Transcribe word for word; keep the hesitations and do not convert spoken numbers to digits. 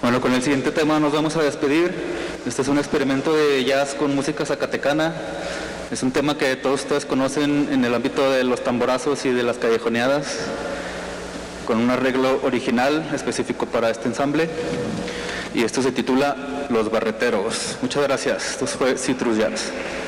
Bueno, con el siguiente tema nos vamos a despedir. Este es un experimento de jazz con música zacatecana. Es un tema que todos ustedes conocen en el ámbito de los tamborazos y de las callejoneadas, con un arreglo original específico para este ensamble. Y esto se titula Los Barreteros. Muchas gracias. Esto fue Citrus Jazz.